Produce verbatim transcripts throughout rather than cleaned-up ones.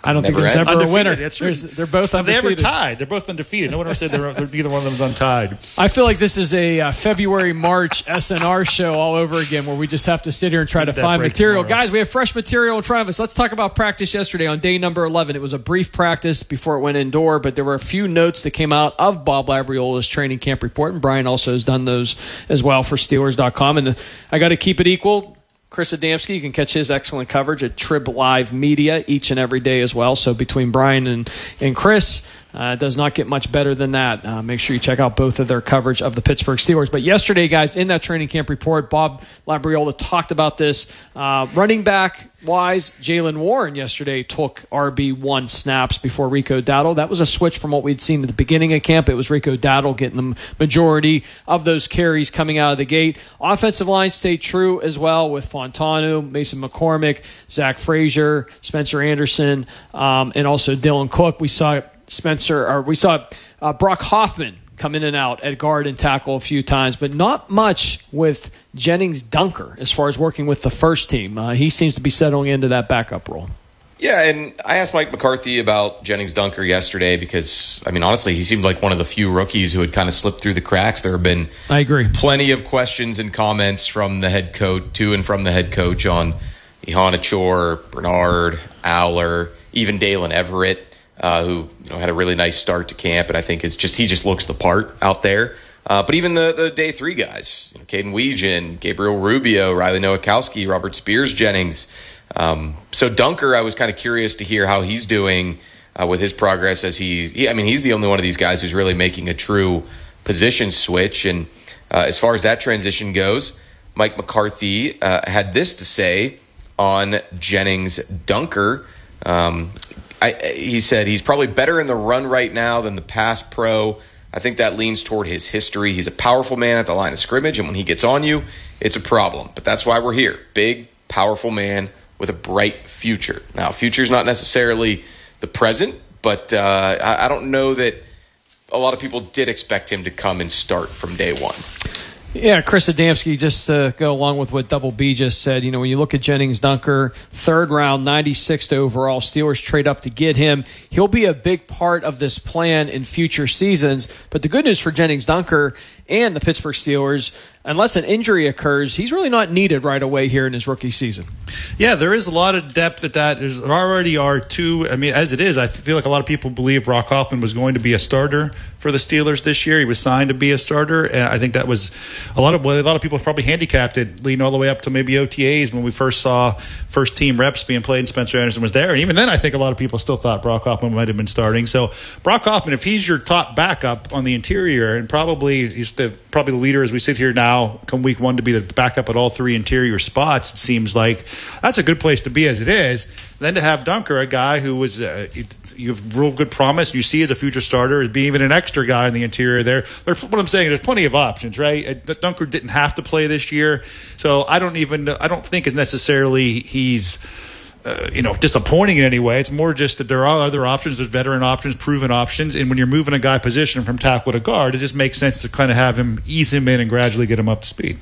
I don't think Never there's end. ever a Undefeated, winner. that's true. There's, they're both Have they undefeated. ever tied? They're both undefeated. No one ever said they're, they're, neither one of them's untied. I feel like this is a uh, February, March S N R show all over again where we just have to sit here and try to That find break material. tomorrow. Guys, we have fresh material in front of us. Let's talk about practice yesterday on day number eleven. It was a brief practice before it went indoor, but there were a few notes that came out of Bob Labriola's training camp report, and Brian also has done those as well for Steelers dot com. And the, I got to keep it equal. Chris Adamski, you can catch his excellent coverage at Trib Live Media each and every day as well. So between Brian and, and Chris, uh, it does not get much better than that. Uh, make sure you check out both of their coverage of the Pittsburgh Steelers. But yesterday, guys, in that training camp report, Bob Labriola talked about this. Uh, running back wise, Jaylen Warren yesterday took R B one snaps before Rico Dowdle. That was a switch from what we'd seen at the beginning of camp. It was Rico Dowdle getting the majority of those carries coming out of the gate. Offensive line stayed true as well with Fontanu, Mason McCormick, Zach Frazier, Spencer Anderson, um, and also Dylan Cook. We saw Spencer, or we saw uh, Brock Hoffman come in and out at guard and tackle a few times, but not much with Jennings Dunker as far as working with the first team. Uh, he seems to be settling into that backup role. Yeah, and I asked Mike McCarthy about Jennings Dunker yesterday because, I mean, honestly, he seemed like one of the few rookies who had kind of slipped through the cracks. There have been I agree. plenty of questions and comments from the head coach, to and from the head coach on Ihanachor, Bernard,Owler, even Dalen Everett, uh, who you know had a really nice start to camp, and I think is just he just looks the part out there. Uh, but even the, the day three guys, you know, Caden Weegan, Gabriel Rubio, Riley Nowakowski, Robert Spears Jennings. Um, so Dunker, I was kind of curious to hear how he's doing uh, with his progress as he's, he, I mean, he's the only one of these guys who's really making a true position switch. And uh, as far as that transition goes, Mike McCarthy uh, had this to say on Jennings Dunker. Um, I, he said he's probably better in the run right now than the pass pro. I think that leans toward his history. He's a powerful man at the line of scrimmage, and when he gets on you, it's a problem. But that's why we're here. Big, powerful man with a bright future. Now, future's not necessarily the present, but uh, I, I don't know that a lot of people did expect him to come and start from day one. Yeah, Chris Adamski, just to go along with what Double B just said, you know, when you look at Jennings Dunker, third round, ninety-sixth overall, Steelers trade up to get him. He'll be a big part of this plan in future seasons. But the good news for Jennings Dunker and the Pittsburgh Steelers, unless an injury occurs, he's really not needed right away here in his rookie season. Yeah, there is a lot of depth at that. There already are two. I mean, as it is, I feel like a lot of people believe Brock Hoffman was going to be a starter for the Steelers this year. He was signed to be a starter, and I think that was a lot of well, a lot of people probably handicapped it, leading all the way up to maybe O T As when we first saw first team reps being played and Spencer Anderson was there. And even then, I think a lot of people still thought Brock Hoffman might have been starting. So Brock Hoffman, if he's your top backup on the interior, and probably he's the probably the leader as we sit here now, come week one, to be the backup at all three interior spots, it seems like that's a good place to be as it is. Then to have Dunker, a guy who was uh, you have real good promise, you see as a future starter, as being even an extra guy in the interior there. There's, what I'm saying, there's plenty of options, right? Uh, Dunker didn't have to play this year, so I don't even I don't think it's necessarily he's uh, you know disappointing in any way. It's more just that there are other options, there's veteran options, proven options, and when you're moving a guy position from tackle to guard, it just makes sense to kind of have him ease him in and gradually get him up to speed.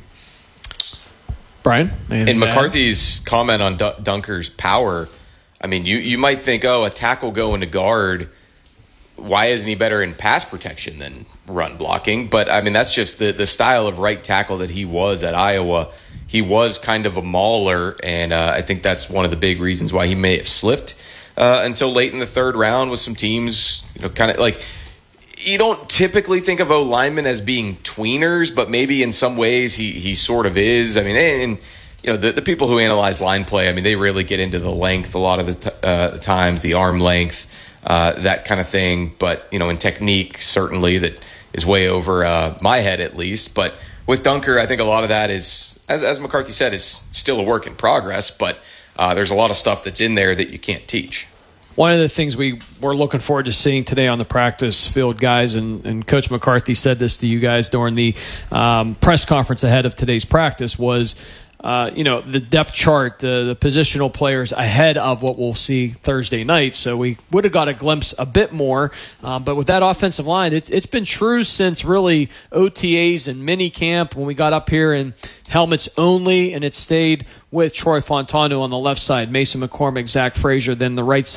Brian? In McCarthy's comment on D- Dunker's power, I mean, you, you might think, oh, a tackle going to guard, why isn't he better in pass protection than run blocking? But, I mean, that's just the, the style of right tackle that he was at Iowa. He was kind of a mauler, and uh, I think that's one of the big reasons why he may have slipped uh, until late in the third round with some teams, you know, kind of like – you don't typically think of O linemen as being tweeners, but maybe in some ways he he sort of is. I mean, and, and you know, the, the people who analyze line play, I mean, they really get into the length a lot of the t- uh, times, the arm length, uh, that kind of thing. But, you know, in technique, certainly that is way over uh, my head at least. But with Dunker, I think a lot of that is, as, as McCarthy said, is still a work in progress. But uh, there's a lot of stuff that's in there that you can't teach. One of the things we were looking forward to seeing today on the practice field, guys, and, and Coach McCarthy said this to you guys during the um, press conference ahead of today's practice, was uh, you know, the depth chart, the, the positional players ahead of what we'll see Thursday night. So we would have got a glimpse a bit more. Uh, but with that offensive line, it's it's been true since really O T As and mini camp when we got up here in helmets only, and it stayed with Troy Fontanu on the left side, Mason McCormick, Zach Frazier, then the right side.